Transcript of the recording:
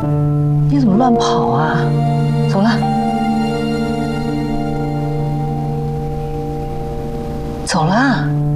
你怎么乱跑啊？走了，走了。